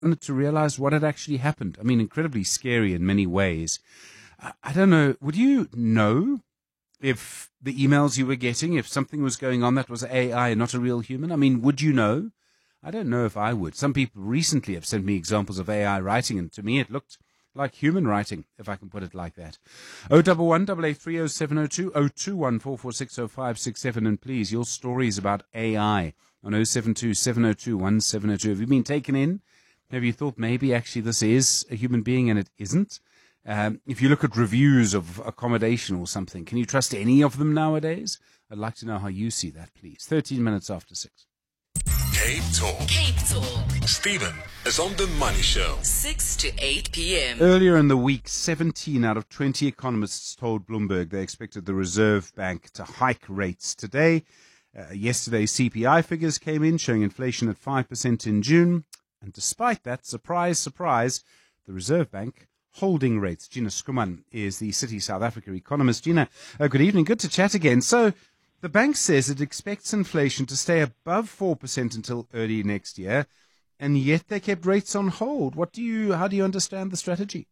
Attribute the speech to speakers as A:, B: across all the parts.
A: to realize what had actually happened. I mean, incredibly scary in many ways. I don't know. Would you know if the emails you were getting, if something was going on that was AI and not a real human? I mean, would you know? I don't know if I would. Some people recently have sent me examples of AI writing, and to me it looked like human writing, if I can put it like that. 011 883 0702 021 446 0567, and please, your stories about AI on 072 702 1702. Have you been taken in? Have you thought maybe actually this is a human being and it isn't? If you look at reviews of accommodation or something, can you trust any of them nowadays? I'd like to know how you see that, please. 13 minutes after 6.
B: Cape Talk.
C: Cape Talk.
B: Stephen is on the Money Show.
C: 6 to 8 p.m.
A: Earlier in the week, 17 out of 20 economists told Bloomberg they expected the Reserve Bank to hike rates today. Yesterday, CPI figures came in showing inflation at 5% in June. And despite that, surprise, surprise, the Reserve Bank holding rates. Gina Skuman is the City South Africa economist. Gina, good evening. Good to chat again. So the bank says it expects inflation to stay above 4% until early next year, and yet they kept rates on hold. How do you understand the strategy?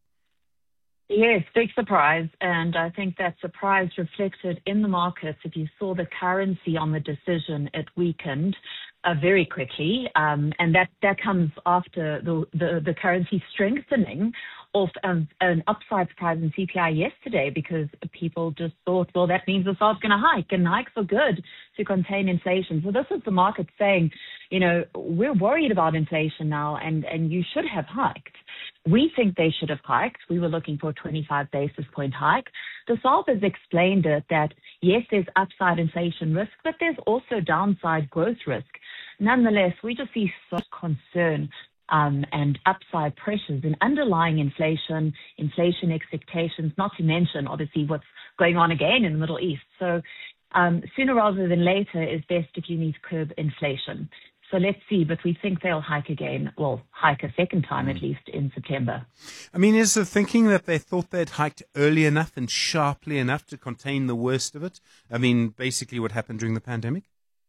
D: Yes, big surprise. And I think that surprise reflected in the markets. If you saw the currency on the decision, it weakened very quickly. And that comes after the currency strengthening off an upside surprise in CPI yesterday, because people just thought, well, that means the Fed's going to hike, and hikes are good to contain inflation. So this is the market saying, we're worried about inflation now, and you should have hiked. We think they should have hiked. We were looking for a 25 basis point hike. The SARB has explained it that, yes, there's upside inflation risk, but there's also downside growth risk. Nonetheless, we just see such concern and upside pressures in underlying inflation expectations, not to mention, obviously, what's going on again in the Middle East. So sooner rather than later is best if you need to curb inflation. So let's see, but we think they'll hike again, well, hike a second time at least in September.
A: I mean, is the thinking that they thought they'd hiked early enough and sharply enough to contain the worst of it? I mean, basically what happened during the pandemic?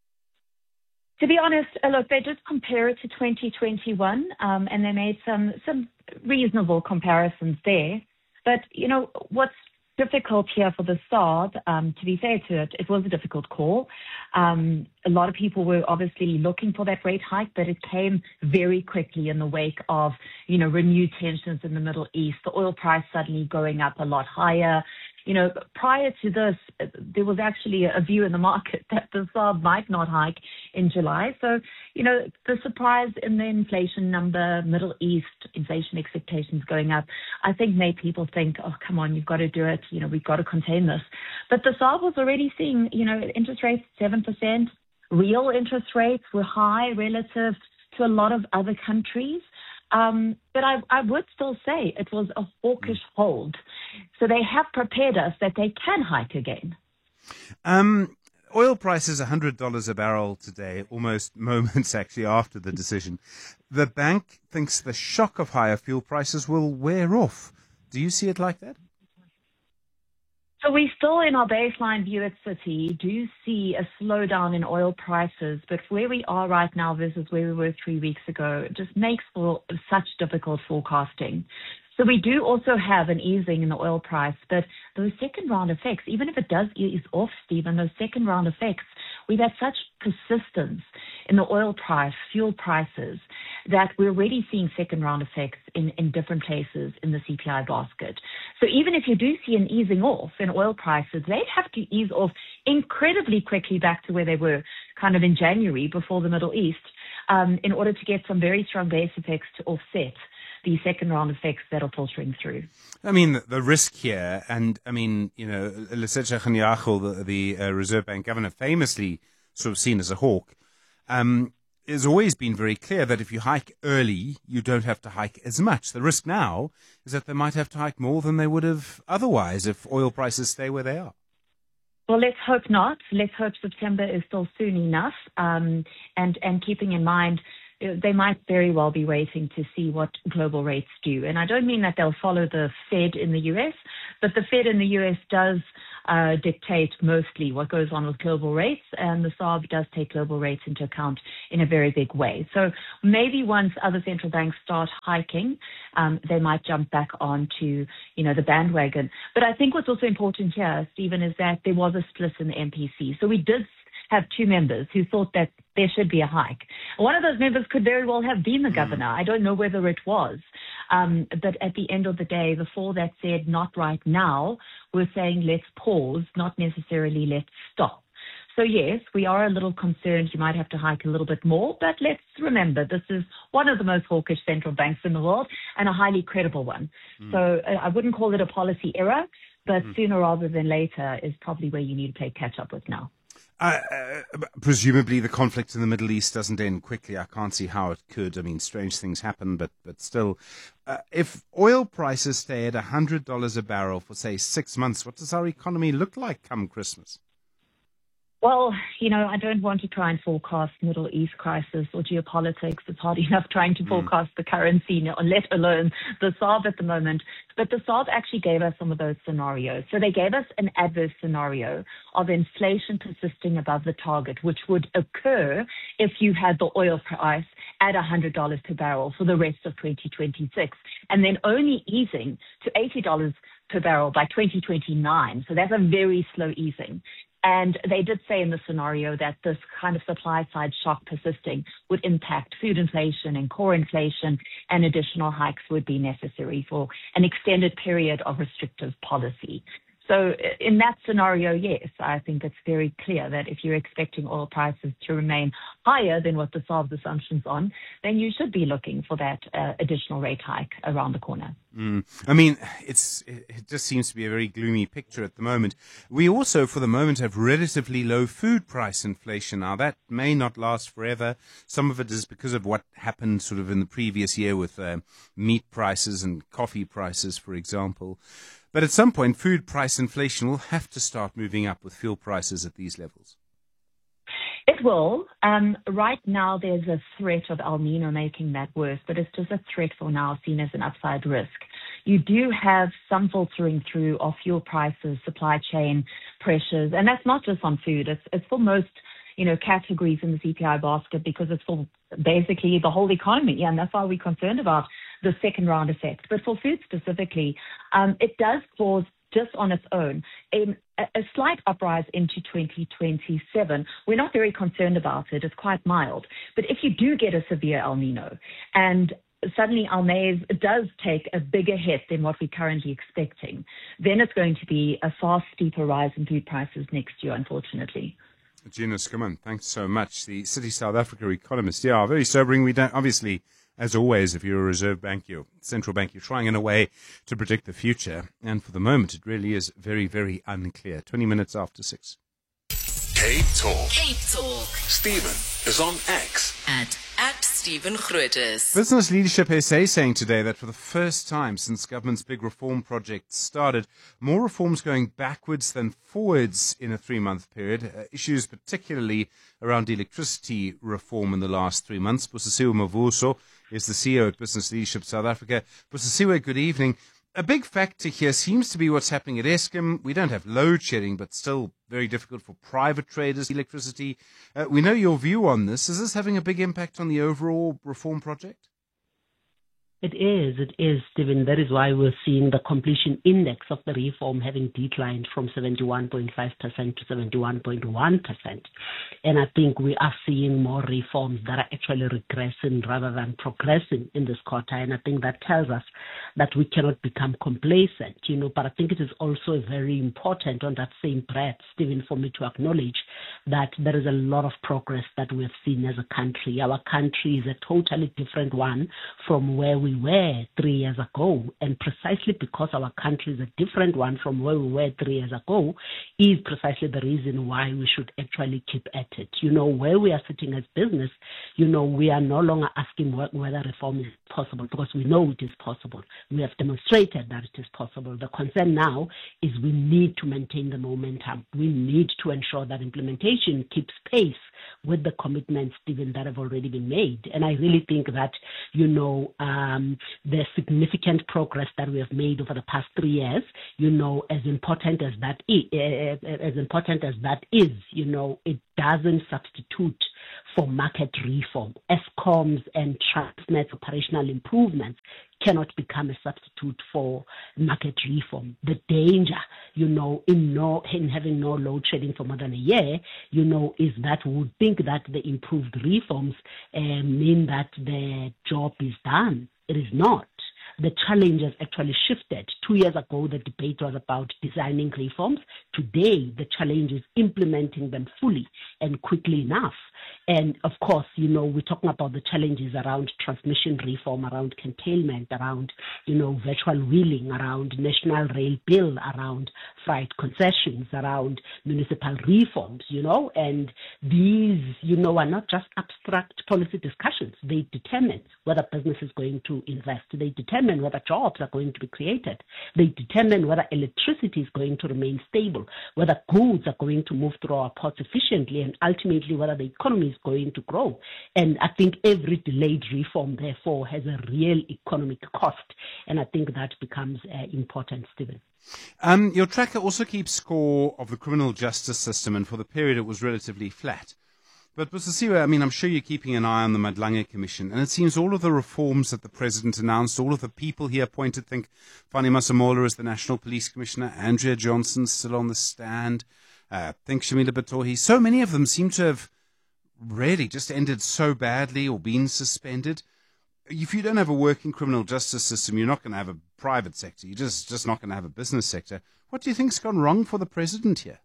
D: To be honest, look, they did compare it to 2021, and they made some reasonable comparisons there. But, what's difficult here for the SARB, to be fair to it, it was a difficult call. A lot of people were obviously looking for that rate hike, but it came very quickly in the wake of, renewed tensions in the Middle East, the oil price suddenly going up a lot higher. Prior to this, there was actually a view in the market that the SARB might not hike in July. So, the surprise in the inflation number, Middle East inflation expectations going up, I think made people think, oh, come on, you've got to do it. We've got to contain this. But the SARB was already seeing, interest rates 7%. Real interest rates were high relative to a lot of other countries. But I would still say it was a hawkish hold. So they have prepared us that they can hike again.
A: Oil price is $100 a barrel today, almost moments actually after the decision. The bank thinks the shock of higher fuel prices will wear off. Do you see it like that?
D: So we still, in our baseline view at Citi, do see a slowdown in oil prices, but where we are right now versus where we were 3 weeks ago just makes for such difficult forecasting. So we do also have an easing in the oil price, but those second round effects, even if it does ease off, Stephen, those second round effects, we've had such persistence in the oil price, fuel prices, that we're already seeing second round effects in different places in the CPI basket. So even if you do see an easing off in oil prices, they'd have to ease off incredibly quickly back to where they were kind of in January before the Middle East in order to get some very strong base effects to offset the second round effects that are filtering through.
A: I mean, the risk here, and I mean, Lesetja Kganyago, the Reserve Bank governor, famously sort of seen as a hawk, has always been very clear that if you hike early, you don't have to hike as much. The risk now is that they might have to hike more than they would have otherwise if oil prices stay where they are.
D: Well, let's hope not. Let's hope September is still soon enough. And keeping in mind, they might very well be waiting to see what global rates do. And I don't mean that they'll follow the Fed in the U.S., but the Fed in the U.S. does dictate mostly what goes on with global rates, and the SARB does take global rates into account in a very big way. So maybe once other central banks start hiking, they might jump back onto, the bandwagon. But I think what's also important here, Stephen, is that there was a split in the MPC. So we did have two members who thought that there should be a hike. One of those members could very well have been the governor. I don't know whether it was. But at the end of the day, the four that said not right now were saying let's pause, not necessarily let's stop. So yes, we are a little concerned you might have to hike a little bit more, but let's remember this is one of the most hawkish central banks in the world and a highly credible one. So I wouldn't call it a policy error, but sooner rather than later is probably where you need to play catch up with now.
A: Presumably the conflict in the Middle East doesn't end quickly. I can't see how it could. I mean, strange things happen, but still. If oil prices stay at $100 a barrel for, say, 6 months, what does our economy look like come Christmas?
D: Well, I don't want to try and forecast Middle East crisis or geopolitics. It's hard enough trying to forecast the currency, let alone the SARB at the moment. But the SARB actually gave us some of those scenarios. So they gave us an adverse scenario of inflation persisting above the target, which would occur if you had the oil price at $100 per barrel for the rest of 2026, and then only easing to $80 per barrel by 2029. So that's a very slow easing. And they did say in the scenario that this kind of supply side shock persisting would impact food inflation and core inflation, and additional hikes would be necessary for an extended period of restrictive policy. So in that scenario, yes, I think it's very clear that if you're expecting oil prices to remain higher than what the SARB's assumptions on, then you should be looking for that additional rate hike around the corner.
A: I mean, it just seems to be a very gloomy picture at the moment. We also, for the moment, have relatively low food price inflation. Now, that may not last forever. Some of it is because of what happened sort of in the previous year with meat prices and coffee prices, for example. But at some point, food price inflation will have to start moving up with fuel prices at these levels.
D: It will. Right now, there's a threat of El Nino making that worse, but it's just a threat for now, seen as an upside risk. You do have some filtering through of fuel prices, supply chain pressures, and that's not just on food. It's for most categories in the CPI basket, because it's for basically the whole economy, and that's why we're concerned about the second round effect. But for food specifically, it does cause, just on its own, a slight uprise into 2027. We're not very concerned about it. It's quite mild. But if you do get a severe El Nino, and suddenly our maize does take a bigger hit than what we're currently expecting, then it's going to be a far steeper rise in food prices next year, unfortunately.
A: Gina Schoeman, thanks so much. The City South Africa economist. Yeah, very sobering. We don't, obviously, as always, if you're a reserve bank, you're central bank, you're trying in a way to predict the future. And for the moment, it really is very, very unclear. 20 minutes after 6.
B: Cape Talk.
C: Cape Talk.
B: Stephen is on X.
C: At Stephen Grootes.
A: Business Leadership SA saying today that for the first time since government's big reform project started, more reforms going backwards than forwards in a 3-month period. Issues particularly around electricity reform in the last 3 months. Busisiwe Mavuso is the CEO at Business Leadership South Africa. Busisiwe, good evening. A big factor here seems to be what's happening at Eskom. We don't have load shedding, but still very difficult for private traders, electricity. We know your view on this. Is this having a big impact on the overall reform project?
E: It is, Stephen. That is why we're seeing the completion index of the reform having declined from 71.5% to 71.1%. And I think we are seeing more reforms that are actually regressing rather than progressing in this quarter. And I think that tells us that we cannot become complacent, but I think it is also very important on that same breath, Stephen, for me to acknowledge that there is a lot of progress that we have seen as a country. Our country is a totally different one from where we were 3 years ago, and precisely because our country is a different one from where we were 3 years ago is precisely the reason why we should actually keep at it. Where we are sitting as business, we are no longer asking whether reform is possible, because we know it is possible. We have demonstrated that it is possible. The concern now is we need to maintain the momentum. We need to ensure that implementation keeps pace with the commitments, Stephen, that have already been made. And I really think that, the significant progress that we have made over the past 3 years, as important as that is, it doesn't substitute for market reform. ESCOMs and Transnet's operational improvements cannot become a substitute for market reform. The danger, in having no load shedding for more than a year, is that we would think that the improved reforms mean that the job is done. It is not. The challenge has actually shifted. 2 years ago, the debate was about designing reforms. Today, the challenge is implementing them fully and quickly enough. And of course, we're talking about the challenges around transmission reform, around curtailment, around, virtual wheeling, around national rail bill, around freight concessions, around municipal reforms, and these, are not just abstract policy discussions. They determine whether business is going to invest. They determine whether jobs are going to be created. They determine whether electricity is going to remain stable, whether goods are going to move through our ports efficiently, and ultimately whether the economy is going to grow. And I think every delayed reform, therefore, has a real economic cost. And I think that becomes important, Stephen.
A: Your tracker also keeps score of the criminal justice system, and for the period it was relatively flat. But Busisiwe, I'm sure you're keeping an eye on the Madlanga Commission, and it seems all of the reforms that the President announced, all of the people he appointed, think Fani Masemola as the National Police Commissioner, Andrea Johnson still on the stand, think Shamila Batohi, so many of them seem to have really just ended so badly or been suspended. If you don't have a working criminal justice system, you're not going to have a private sector. You're just not going to have a business sector. What do you think's gone wrong for the President here?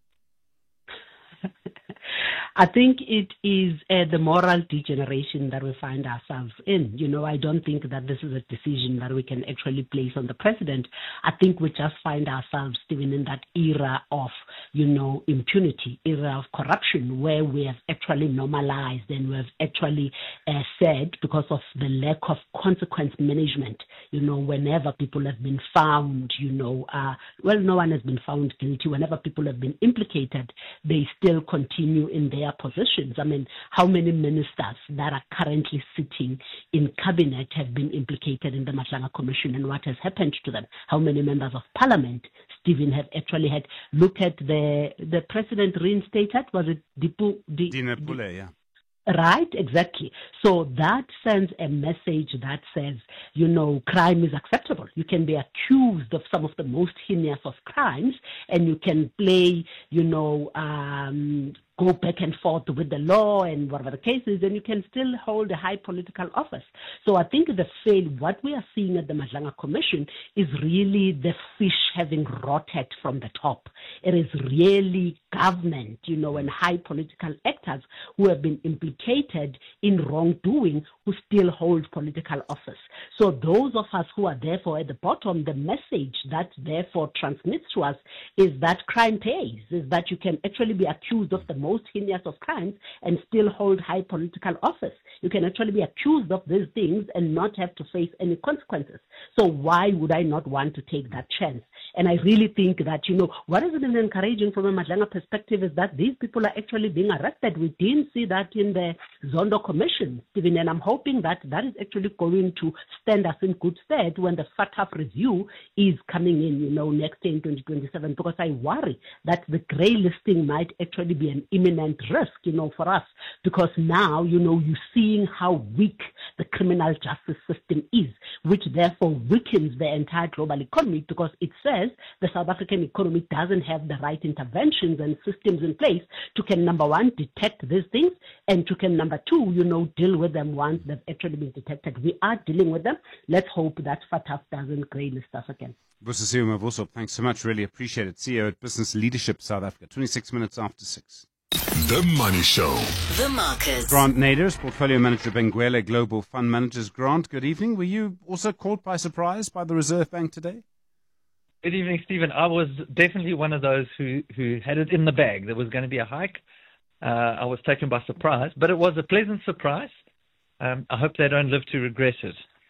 E: I think it is the moral degeneration that we find ourselves in. I don't think that this is a decision that we can actually place on the President. I think we just find ourselves, Stephen, in that era of, impunity, era of corruption, where we have actually normalized and we have actually said, because of the lack of consequence management, whenever people have been found, no one has been found guilty. Whenever people have been implicated, they still continue in their positions. How many ministers that are currently sitting in cabinet have been implicated in the Madlanga Commission, and what has happened to them? How many members of parliament, Stephen, have actually had? Look at the President reinstated, was it
A: Dina Pule, yeah.
E: Right, exactly. So that sends a message that says, crime is acceptable. You can be accused of some of the most heinous of crimes, and you can play, go back and forth with the law and whatever the case is, and you can still hold a high political office. So I think what we are seeing at the Madlanga Commission is really the fish having rotted from the top. It is really government, and high political actors who have been implicated in wrongdoing who still hold political office. So those of us who are therefore at the bottom, the message that therefore transmits to us is that crime pays, is that you can actually be accused of the most heinous of crimes and still hold high political office. You can actually be accused of these things and not have to face any consequences. So why would I not want to take that chance? And I really think that, what is really encouraging from a Madlanga perspective is that these people are actually being arrested. We didn't see that in the Zondo Commission, Stephen, and I'm hoping that is actually going to stand us in good stead when the FATF review is coming in, next year in 2027, because I worry that the grey listing might actually be an imminent risk, for us, because now, you're seeing how weak the criminal justice system is, which therefore weakens the entire global economy, because it says the South African economy doesn't have the right interventions and systems in place to can, number one, detect these things, and to can, number two, deal with them once they've actually been detected. We are dealing with them. Let's hope that FATF doesn't grey list us again.
A: Busisiwe Mavusop, thanks so much. Really appreciate it. CEO at Business Leadership South Africa, 26 minutes after 6.
B: The Money Show.
C: The Markets.
A: Grant Nader, Portfolio Manager, Benguela Global Fund Managers. Grant, good evening. Were you also caught by surprise by the Reserve Bank today?
F: Good evening, Stephen. I was definitely one of those who had it in the bag. There was going to be a hike. I was taken by surprise, but it was a pleasant surprise. I hope they don't live to regret it.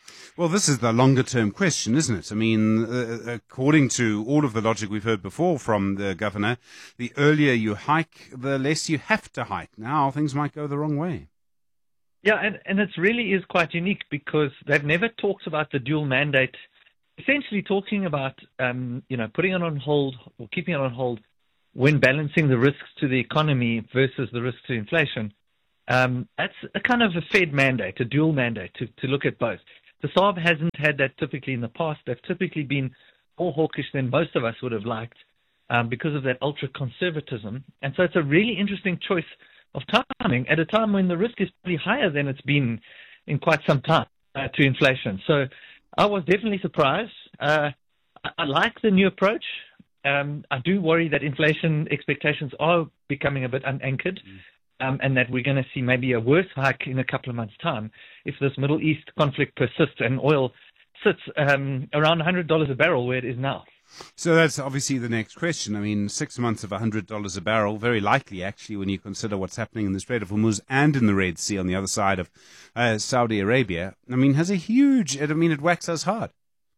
A: Well, this is the longer-term question, isn't it? I mean, according to all of the logic we've heard before from the governor, the earlier you hike, the less you have to hike. Now things might go the wrong way.
F: Yeah, and it really is quite unique because they've never talked about the dual mandate, essentially talking about, putting it on hold or keeping it on hold when balancing the risks to the economy versus the risks to inflation. That's a kind of a Fed mandate, a dual mandate to look at both. The SARB hasn't had that typically in the past. They've typically been more hawkish than most of us would have liked because of that ultra-conservatism. And so it's a really interesting choice of timing at a time when the risk is probably higher than it's been in quite some time to inflation. So I was definitely surprised. I like the new approach. I do worry that inflation expectations are becoming a bit unanchored, and that we're going to see maybe a worse hike in a couple of months' time if this Middle East conflict persists and oil sits around $100 a barrel where it is now.
A: So that's obviously the next question. I mean, 6 months of $100 a barrel, very likely actually when you consider what's happening in the Strait of Hormuz and in the Red Sea on the other side of Saudi Arabia, I mean, has a huge, it whacks us hard.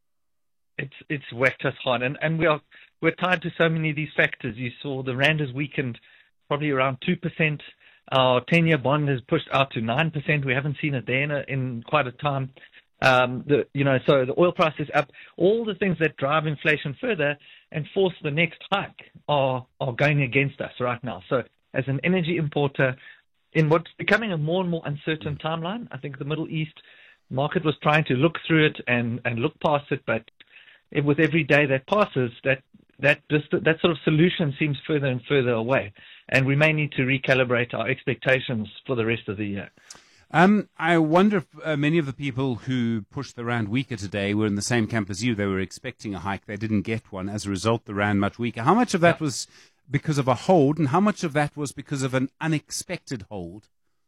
F: It's whacked us hard, and we're tied to so many of these factors. You saw the rand has weakened probably around 2%. Our 10-year bond has pushed out to 9%. We haven't seen it there in quite a time. So the oil price is up. All the things that drive inflation further and force the next hike are going against us right now. So as an energy importer, in what's becoming a more and more uncertain timeline, I think the Middle East market was trying to look through it and look past it, but with every day that passes, that sort of solution seems further and further away, and we may need to recalibrate our expectations for the rest of the year.
A: I wonder if many of the people who pushed the rand weaker today were in the same camp as you. They were expecting a hike. They didn't get one. As a result, the rand much weaker. How much of that was because of a hold, and how much of that was because of an unexpected hold?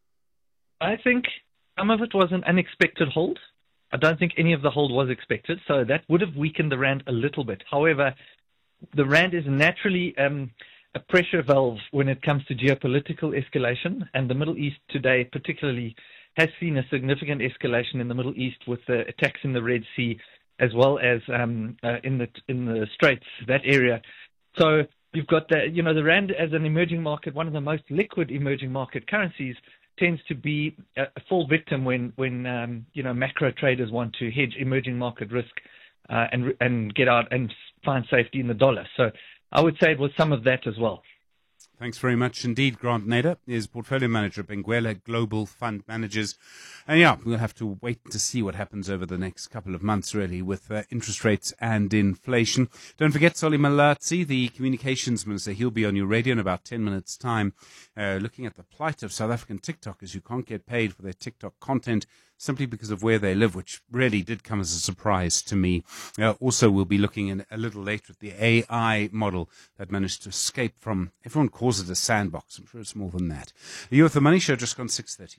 A: I
F: think some of it was an unexpected hold. I don't think any of the hold was expected, so that would have weakened the rand a little bit. However, the rand is naturally a pressure valve when it comes to geopolitical escalation, and the Middle East today particularly has seen a significant escalation in the Middle East with the attacks in the Red Sea as well as in the Straits, that area. So you've got the rand as an emerging market, one of the most liquid emerging market currencies, tends to be a full victim when macro traders want to hedge emerging market risk and get out and find safety in the dollar. So I would say it was some of that as well.
A: Thanks very much indeed. Grant Nader is Portfolio Manager at Benguela Global Fund Managers. And we'll have to wait to see what happens over the next couple of months, really, with interest rates and inflation. Don't forget Solly Malatsi, the Communications Minister. He'll be on your radio in about 10 minutes' time, looking at the plight of South African TikTokers who can't get paid for their TikTok content simply because of where they live, which really did come as a surprise to me. Also, we'll be looking in a little later at the AI model that managed to escape from, everyone calls it a sandbox. I'm sure it's more than that. You're with The Money Show, just gone 6:30.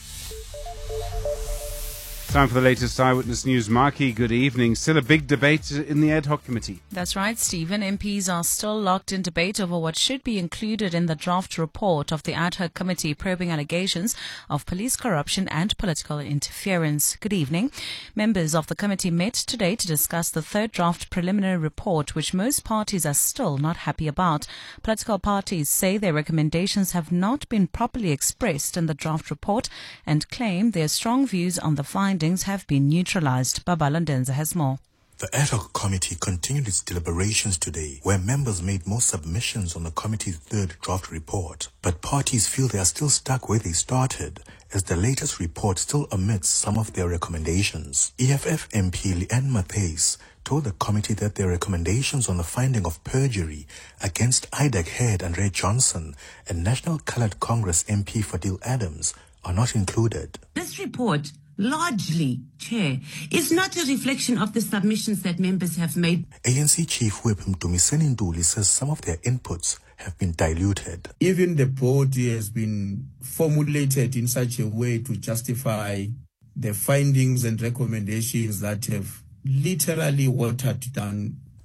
A: Time for the latest Eyewitness News. Marky, good evening. Still a big debate in the ad hoc committee.
G: That's right, Stephen. MPs are still locked in debate over what should be included in the draft report of the ad hoc committee probing allegations of police corruption and political interference. Good evening. Members of the committee met today to discuss the third draft preliminary report, which most parties are still not happy about. Political parties say their recommendations have not been properly expressed in the draft report and claim their strong views on the findings have been neutralized. Babala Ndenza has more.
H: The ad hoc committee continued its deliberations today, where members made more submissions on the committee's third draft report. But parties feel they are still stuck where they started, as the latest report still omits some of their recommendations. EFF MP Leanne Matthys told the committee that their recommendations on the finding of perjury against IDEC head Andre Johnson and National Coloured Congress MP Fadil Adams are not included.
I: This report largely, Chair, is not a reflection of the submissions that members have made.
H: ANC Chief Whip Mdumiseni Nduli says some of their inputs have been diluted.
J: Even the body has been formulated in such a way to justify the findings and recommendations that have literally watered down.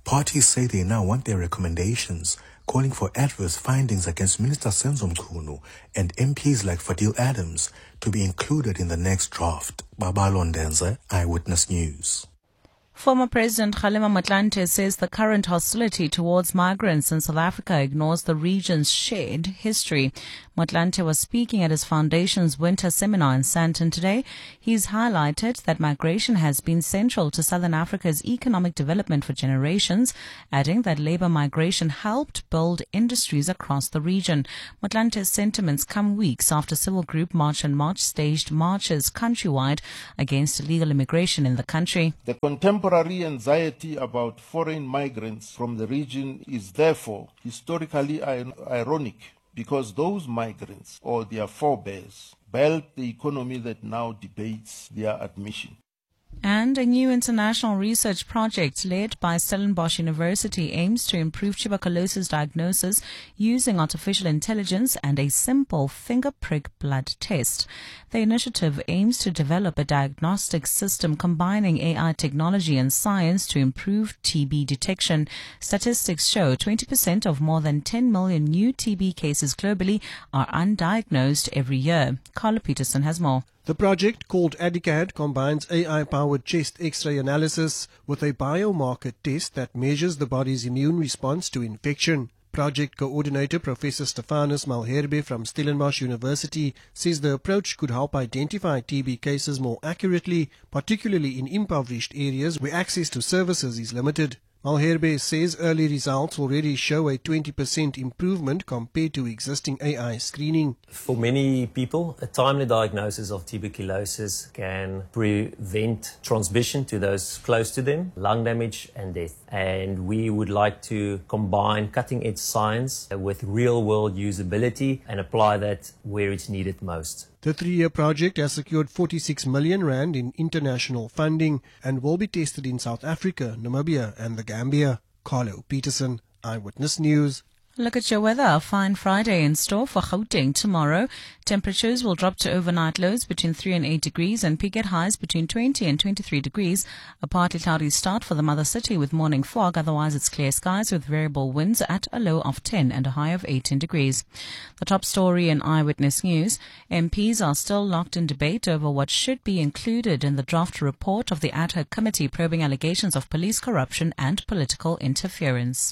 H: Parties say they now want their recommendations, calling for adverse findings against Minister Senzo Mchunu and MPs like Fadil Adams to be included in the next draft. Babalo Ndenze, Eyewitness News.
G: Former President Kgalema Motlanthe says the current hostility towards migrants in South Africa ignores the region's shared history. Motlanthe was speaking at his foundation's winter seminar in Sandton today. He's highlighted that migration has been central to Southern Africa's economic development for generations, adding that labour migration helped build industries across the region. Motlanthe's sentiments come weeks after Civil Group March and March staged marches countrywide against illegal immigration in the country.
K: The contemporary anxiety about foreign migrants from the region is therefore historically ironic, because those migrants or their forebears built the economy that now debates their admission.
G: And a new international research project led by Stellenbosch University aims to improve tuberculosis diagnosis using artificial intelligence and a simple finger prick blood test. The initiative aims to develop a diagnostic system combining AI technology and science to improve TB detection. Statistics show 20% of more than 10 million new TB cases globally are undiagnosed every year. Carla Peterson has more.
L: The project, called ADICAD, combines AI-powered chest X-ray analysis with a biomarker test that measures the body's immune response to infection. Project coordinator Professor Stefanus Malherbe from Stellenbosch University says the approach could help identify TB cases more accurately, particularly in impoverished areas where access to services is limited. Malherbe says early results already show a 20% improvement compared to existing AI screening.
M: For many people, a timely diagnosis of tuberculosis can prevent transmission to those close to them, lung damage and death. And we would like to combine cutting-edge science with real-world usability and apply that where it's needed most.
L: The 3-year project has secured 46 million rand in international funding and will be tested in South Africa, Namibia and the Gambia. Carlo Peterson, Eyewitness News.
G: Look at your weather. A fine Friday in store for Gauteng tomorrow. Temperatures will drop to overnight lows between 3 and 8 degrees and peak at highs between 20 and 23 degrees. A partly cloudy start for the mother city with morning fog. Otherwise, it's clear skies with variable winds at a low of 10 and a high of 18 degrees. The top story in Eyewitness News. MPs are still locked in debate over what should be included in the draft report of the ad hoc committee probing allegations of police corruption and political interference.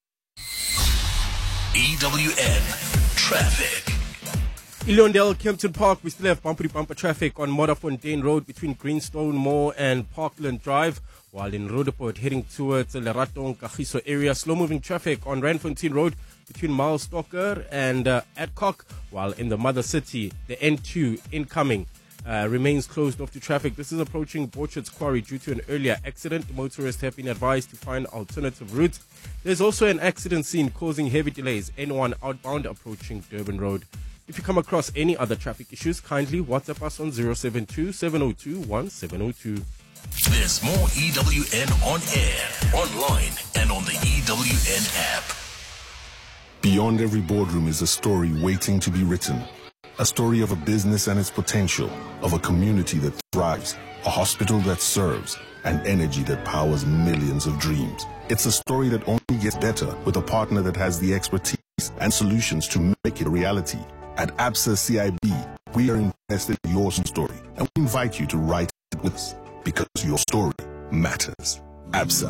B: EWN Traffic.
N: Ilondale, Kempton Park, we still have bumper traffic on Modderfontein Road between Greenstone Mall and Parkland Drive, while in Roodepoort heading towards the Leratong Kagiso area. Slow-moving traffic on Randfontein Road between Miles Stocker and Adcock, while in the mother city, the N2 incoming remains closed off to traffic. This is approaching Borchards Quarry due to an earlier accident. Motorists have been advised to find alternative routes. There's also an accident scene causing heavy delays, N1 outbound approaching Durban Road. If you come across any other traffic issues, kindly WhatsApp us on 072-702-1702.
B: There's more EWN on air, online, and on the EWN app.
O: Beyond every boardroom is a story waiting to be written. A story of a business and its potential, of a community that thrives, a hospital that serves, and energy that powers millions of dreams. It's a story that only gets better with a partner that has the expertise and solutions to make it a reality. At Absa CIB, we are invested in your story, and we invite you to write it with us, because your story matters. Absa,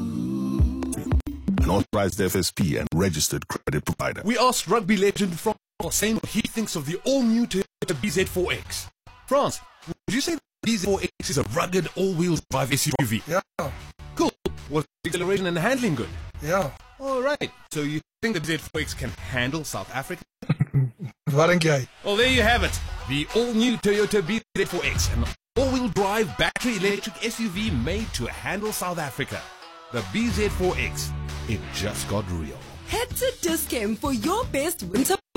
O: an authorized FSP and registered credit provider.
P: We asked rugby legend Frans saying what he thinks of the all-new Toyota BZ4X. Frans, would you say the BZ4X is a rugged all-wheel drive SUV?
Q: Yeah.
P: Cool. Was the acceleration and handling good?
Q: Yeah.
P: All right. So you think the BZ4X can handle South Africa?
Q: Wat dink jy?
P: Well, there you have it. The all-new Toyota BZ4X, an all-wheel drive battery electric SUV made to handle South Africa. The BZ4X. It just got real.
R: Head to Dis-Chem for your best winter buys.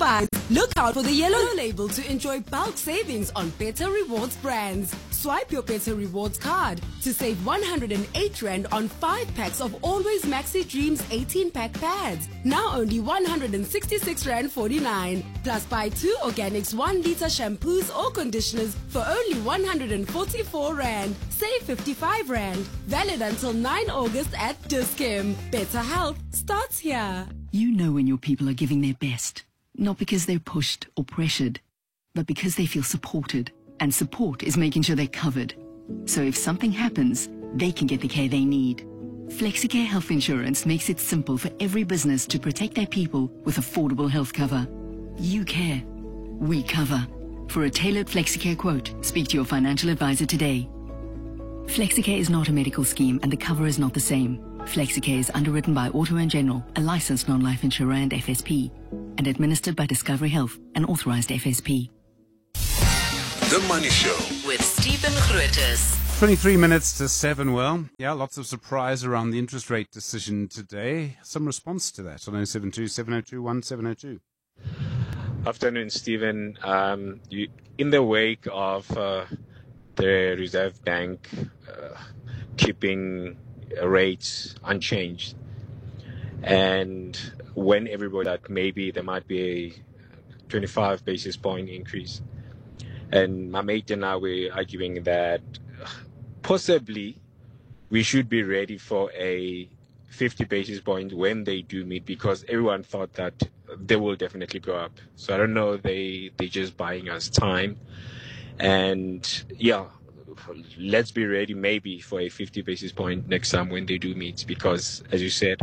R: Look out for the yellow label to enjoy bulk savings on Better Rewards brands. Swipe your Better Rewards card to save 108 Rand on 5 packs of Always Maxi Dreams 18-pack pads. Now only 166 Rand 49. Plus buy 2 Organics 1-liter shampoos or conditioners for only 144 Rand. Save 55 Rand. Valid until 9 August at Dis-Chem. Better health starts here.
S: You know when your people are giving their best. Not because they're pushed or pressured, but because they feel supported. And support is making sure they're covered. So if something happens, they can get the care they need. FlexiCare Health Insurance makes it simple for every business to protect their people with affordable health cover. You care. We cover. For a tailored FlexiCare quote, speak to your financial advisor today. FlexiCare is not a medical scheme and the cover is not the same. FlexiCare is underwritten by Auto & General, a licensed non-life insurer and FSP, and administered by Discovery Health, an authorized FSP.
B: The Money Show
C: with Stephen Grootes.
A: 23 minutes to 7. Well, yeah, lots of surprise around the interest rate decision today. Some response to that on 072 702 1702.
T: Afternoon, Stephen. In the wake of the Reserve Bank keeping rates unchanged, and when everybody thought maybe there might be a 25 basis point increase, and my mate and I were arguing that possibly we should be ready for a 50 basis point when they do meet, because everyone thought that they will definitely go up. So I don't know, they're just buying us time. And yeah, let's be ready maybe for a 50 basis point next time when they do meet, because as you said,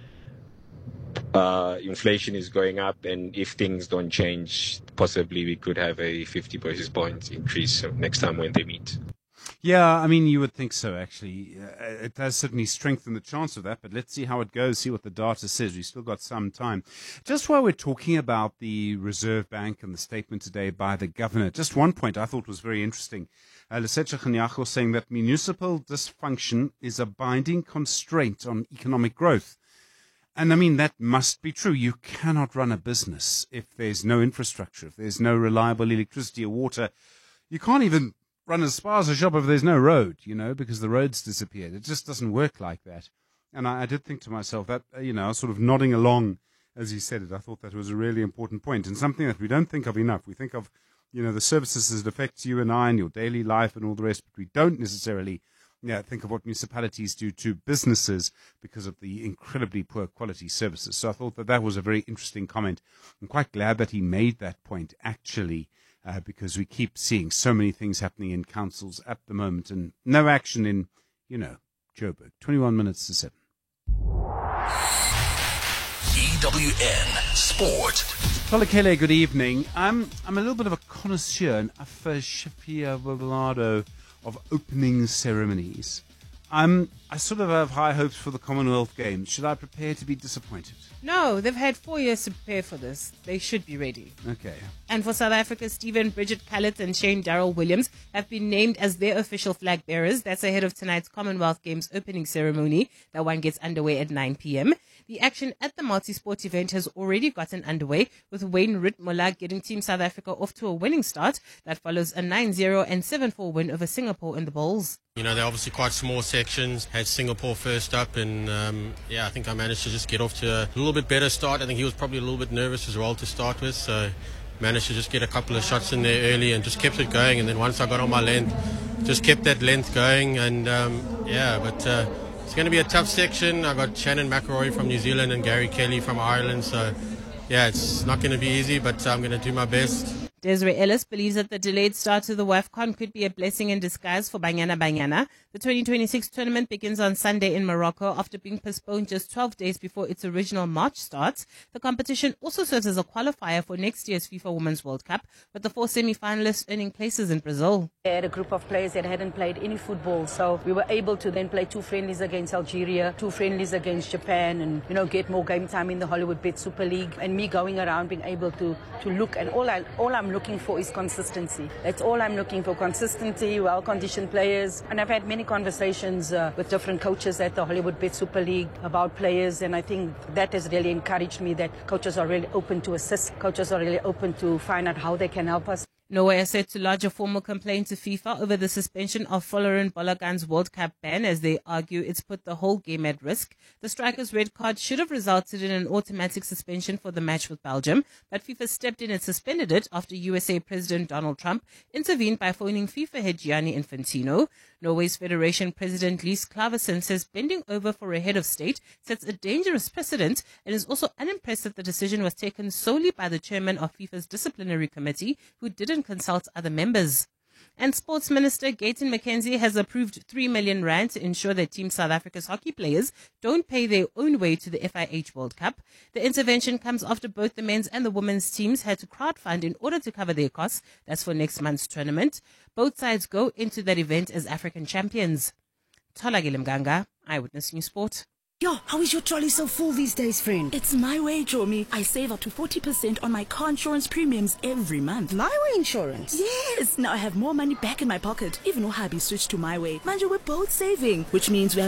T: inflation is going up, and if things don't change, possibly we could have a 50 basis point increase next time when they meet.
A: Yeah, I mean, you would think so, actually. It does certainly strengthen the chance of that, but let's see how it goes, see what the data says. We've still got some time. Just while we're talking about the Reserve Bank and the statement today by the governor, just one point I thought was very interesting. Lesetja Kganyago saying that municipal dysfunction is a binding constraint on economic growth. And I mean, that must be true. You cannot run a business if there's no infrastructure, if there's no reliable electricity or water. You can't even run as far as a shop if there's no road, because the road's disappeared. It just doesn't work like that. And I did think to myself that, I was sort of nodding along as he said it. I thought that was a really important point, and something that we don't think of enough. We think of, the services as it affects you and I and your daily life and all the rest, but we don't necessarily think of what municipalities do to businesses because of the incredibly poor quality services. So I thought that was a very interesting comment. I'm quite glad that he made that point, actually, because we keep seeing so many things happening in councils at the moment and no action in, Joburg. 21 minutes to 7.
B: EWN Sport.
A: Tolakele, good evening. I'm a little bit of a connoisseur, an aficionado of opening ceremonies. I sort of have high hopes for the Commonwealth Games. Should I prepare to be disappointed?
U: No, they've had 4 years to prepare for this. They should be ready.
A: Okay.
U: And for South Africa, Stephen, Bridget Pallett and Shane Darrell Williams have been named as their official flag bearers. That's ahead of tonight's Commonwealth Games opening ceremony. That one gets underway at 9 p.m. The action at the multi-sport event has already gotten underway, with Wayne Ritmola getting Team South Africa off to a winning start. That follows a 9-0 and 7-4 win over Singapore in the bowls.
V: They're obviously quite small sections. Had Singapore first up, and I think I managed to just get off to a little bit better start. I think he was probably a little bit nervous as well to start with, so managed to just get a couple of shots in there early and just kept it going. And then once I got on my length, just kept that length going. And it's going to be a tough section. I got Shannon McElroy from New Zealand and Gary Kelly from Ireland, so it's not going to be easy, but I'm going to do my best.
U: Desiree Ellis believes that the delayed start to the WAFCON could be a blessing in disguise for Banyana Banyana. The 2026 tournament begins on Sunday in Morocco after being postponed just 12 days before its original March starts. The competition also serves as a qualifier for next year's FIFA Women's World Cup, with the 4 semi-finalists earning places in Brazil.
W: They had a group of players that hadn't played any football, so we were able to then play 2 friendlies against Algeria, 2 friendlies against Japan, and get more game time in the Hollywood Bet Super League. And me going around being able to look, and all I'm I'm looking for is consistency. That's all I'm looking for, consistency, well-conditioned players. And I've had many conversations with different coaches at the Hollywoodbet Super League about players, and I think that has really encouraged me that coaches are really open to assist. Coaches are really open to find out how they can help us.
U: Norway has set to lodge a formal complaint to FIFA over the suspension of Folarin Balogun's World Cup ban, as they argue it's put the whole game at risk. The striker's red card should have resulted in an automatic suspension for the match with Belgium, but FIFA stepped in and suspended it after USA President Donald Trump intervened by phoning FIFA head Gianni Infantino. Norway's Federation President Lise Klaversen says bending over for a head of state sets a dangerous precedent, and is also unimpressed that the decision was taken solely by the chairman of FIFA's disciplinary committee, who didn't consult other members. And Sports Minister Gayton McKenzie has approved 3 million rand to ensure that Team South Africa's hockey players don't pay their own way to the FIH World Cup. The intervention comes after both the men's and the women's teams had to crowdfund in order to cover their costs. That's for next month's tournament. Both sides go into that event as African champions. Tholakile Mganga, Eyewitness News Sport.
D: Yo, how is your trolley so full these days, friend? It's My Way, Jomi. I save up to 40% on my car insurance premiums every month. My Way insurance? Yes. Now I have more money back in my pocket. Even though hubby switched to My Way. Manje, we're both saving, which means we have